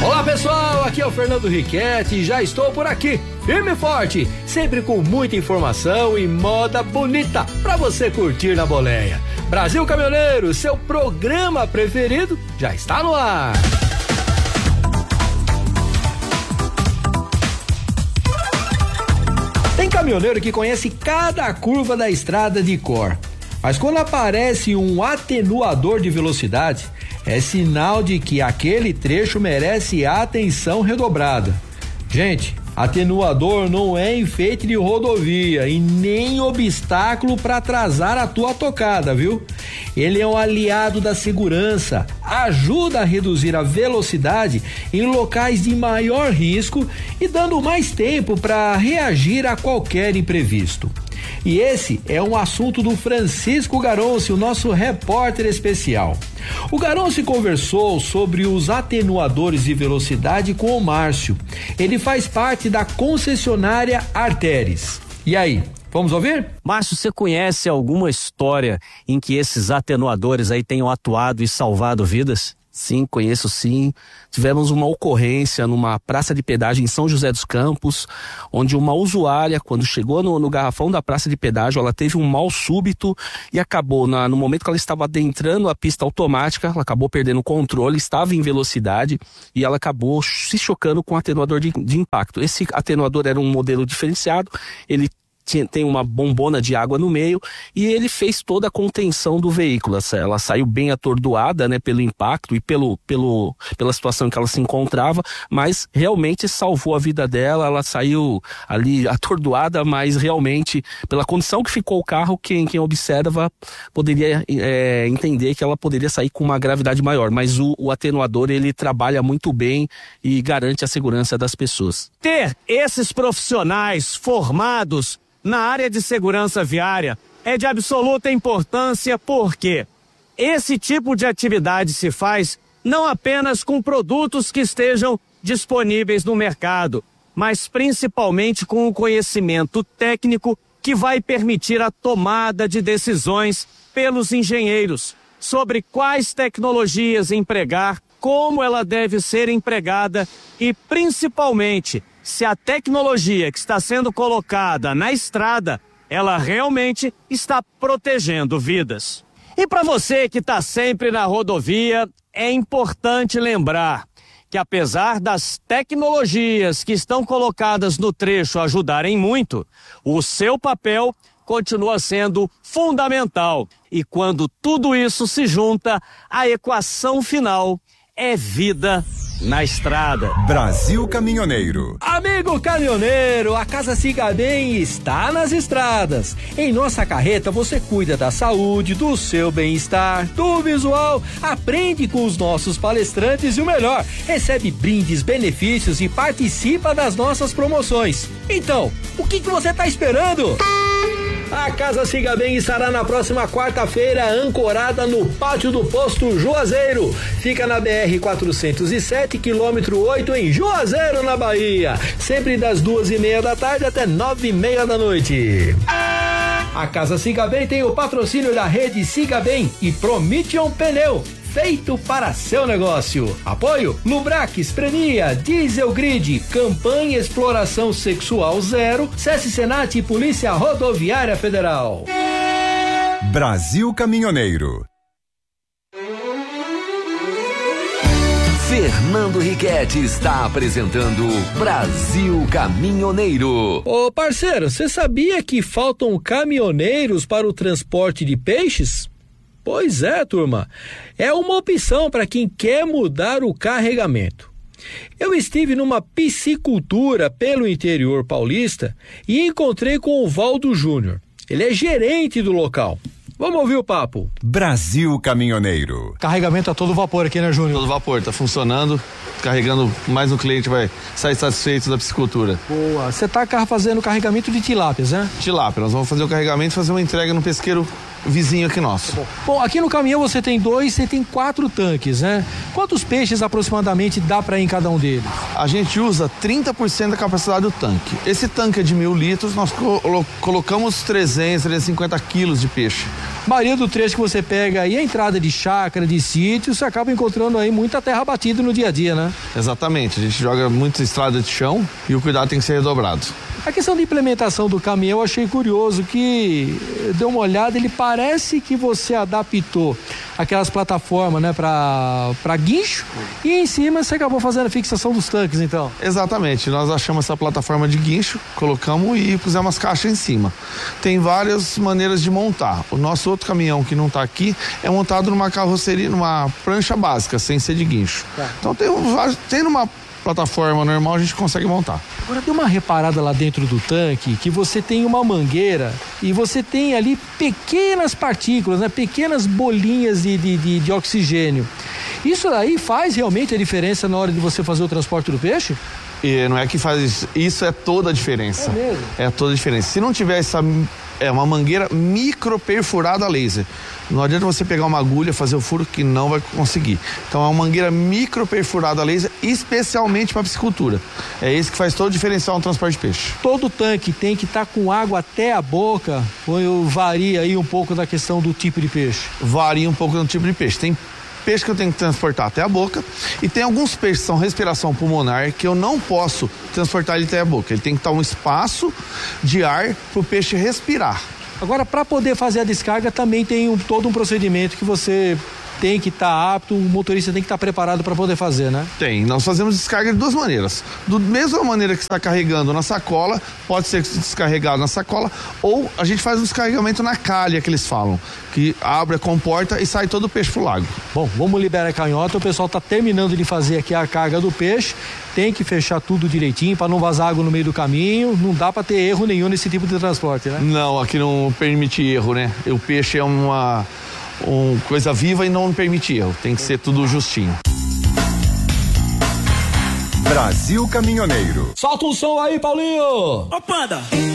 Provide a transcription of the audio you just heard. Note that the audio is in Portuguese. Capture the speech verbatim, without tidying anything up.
Olá pessoal, aqui é o Fernando Riquetti e já estou por aqui, firme e forte, sempre com muita informação e moda bonita pra você curtir na boleia. Brasil Caminhoneiro, seu programa preferido, já está no ar. Tem caminhoneiro que conhece cada curva da estrada de cor, mas quando aparece um atenuador de velocidade, é sinal de que aquele trecho merece atenção redobrada. Gente, atenuador não é enfeite de rodovia e nem obstáculo para atrasar a tua tocada, viu? Ele é um aliado da segurança, ajuda a reduzir a velocidade em locais de maior risco e dando mais tempo para reagir a qualquer imprevisto. E esse é um assunto do Francisco Garonci, o nosso repórter especial. O Garonci conversou sobre os atenuadores de velocidade com o Márcio. Ele faz parte da concessionária Arteres. E aí, vamos ouvir? Márcio, você conhece alguma história em que esses atenuadores aí tenham atuado e salvado vidas? Sim, conheço sim. Tivemos uma ocorrência numa praça de pedágio em São José dos Campos, onde uma usuária, quando chegou no, no garrafão da praça de pedágio, ela teve um mal súbito e acabou, na, no momento que ela estava adentrando a pista automática, ela acabou perdendo o controle, estava em velocidade e ela acabou se chocando com o atenuador de, de impacto. Esse atenuador era um modelo diferenciado, ele tem uma bombona de água no meio e ele fez toda a contenção do veículo. Ela saiu bem atordoada, né, pelo impacto e pelo, pelo, pela situação em que ela se encontrava, mas realmente salvou a vida dela. Ela saiu ali atordoada, mas realmente pela condição que ficou o carro, quem, quem observa poderia é, entender que ela poderia sair com uma gravidade maior, mas o, o atenuador ele trabalha muito bem e garante a segurança das pessoas. Ter esses profissionais formados na área de segurança viária é de absoluta importância porque esse tipo de atividade se faz não apenas com produtos que estejam disponíveis no mercado, mas principalmente com o conhecimento técnico que vai permitir a tomada de decisões pelos engenheiros sobre quais tecnologias empregar, como ela deve ser empregada e principalmente se a tecnologia que está sendo colocada na estrada, ela realmente está protegendo vidas. E para você que está sempre na rodovia, é importante lembrar que apesar das tecnologias que estão colocadas no trecho ajudarem muito, o seu papel continua sendo fundamental. E quando tudo isso se junta, a equação final é vida na estrada. Brasil Caminhoneiro. Amigo caminhoneiro, a Casa Siga Bem está nas estradas. Em nossa carreta você cuida da saúde, do seu bem-estar, do visual, aprende com os nossos palestrantes e o melhor, recebe brindes, benefícios e participa das nossas promoções. Então, o que que você está esperando? A Casa Siga Bem estará na próxima quarta-feira ancorada no pátio do posto Juazeiro. Fica na B R quatrocentos e sete, quilômetro oito, em Juazeiro, na Bahia. Sempre das duas e meia da tarde até nove e meia da noite. A Casa Siga Bem tem o patrocínio da rede Siga Bem e Promission Pneu, feito para seu negócio. Apoio Lubrax, Prenia, Diesel Grid, Campanha Exploração Sexual Zero, SESC Senat e Polícia Rodoviária Federal. Brasil Caminhoneiro. Fernando Riquetti está apresentando Brasil Caminhoneiro. Ô parceiro, você sabia que faltam caminhoneiros para o transporte de peixes? Pois é, turma, é uma opção para quem quer mudar o carregamento. Eu estive numa piscicultura pelo interior paulista e encontrei com o Valdo Júnior. Ele é gerente do local. Vamos ouvir o papo. Brasil Caminhoneiro. Carregamento a todo vapor aqui, né, Júnior? Todo vapor, tá funcionando, carregando mais um cliente, vai sair satisfeito da piscicultura. Boa, você tá fazendo carregamento de tilápias, né? Tilápia, nós vamos fazer o carregamento e fazer uma entrega no pesqueiro vizinho aqui nosso. Bom. Bom, aqui no caminhão você tem dois, você tem quatro tanques, né? Quantos peixes aproximadamente dá para ir em cada um deles? A gente usa trinta por cento da capacidade do tanque. Esse tanque é de mil litros, nós colo- colocamos trezentos, trezentos e cinquenta quilos de peixe. A maioria do trecho que você pega aí, a entrada de chácara, de sítio, você acaba encontrando aí muita terra batida no dia a dia, né? Exatamente, a gente joga muita estrada de chão e o cuidado tem que ser redobrado. A questão da implementação do caminhão eu achei curioso, que deu uma olhada, ele parece que você adaptou aquelas plataformas, né, para para guincho, e em cima você acabou fazendo a fixação dos tanques, então. Exatamente, nós achamos essa plataforma de guincho, colocamos e pusemos as caixas em cima. Tem várias maneiras de montar. O nosso outro caminhão que não está aqui é montado numa carroceria, numa prancha básica, sem ser de guincho. Tá. Então tem, tem numa plataforma normal a gente consegue montar. Agora dê uma reparada lá dentro do tanque, que você tem uma mangueira e você tem ali pequenas partículas, né? Pequenas bolinhas de, de, de, de oxigênio. Isso aí faz realmente a diferença na hora de você fazer o transporte do peixe? E não é que faz isso, isso é toda a diferença. É mesmo? É toda a diferença. Se não tiver essa, é uma mangueira micro perfurada a laser. Não adianta você pegar uma agulha, fazer o furo, que não vai conseguir. Então é uma mangueira micro perfurada a laser, especialmente para piscicultura. É isso que faz todo o diferencial no transporte de peixe. Todo tanque tem que estar tá com água até a boca, ou varia aí um pouco da questão do tipo de peixe? Varia um pouco do tipo de peixe. Tem peixe que eu tenho que transportar até a boca, e tem alguns peixes que são respiração pulmonar que eu não posso transportar ele até a boca. Ele tem que estar um espaço de ar para o peixe respirar. Agora, para poder fazer a descarga, também tem um, todo um procedimento que você tem que estar tá apto, o motorista tem que estar tá preparado para poder fazer, né? Tem, nós fazemos descarga de duas maneiras. Da mesma maneira que está carregando na sacola, pode ser descarregado na sacola, ou a gente faz um descarregamento na calha, que eles falam, que abre a comporta e sai todo o peixe pro lago. Bom, vamos liberar a canhota, o pessoal está terminando de fazer aqui a carga do peixe, tem que fechar tudo direitinho para não vazar água no meio do caminho, não dá para ter erro nenhum nesse tipo de transporte, né? Não, aqui não permite erro, né? O peixe é uma uma coisa viva e não permite erro, tem que ser tudo justinho. Brasil Caminhoneiro. Solta um som aí, Paulinho! Ô, Panda!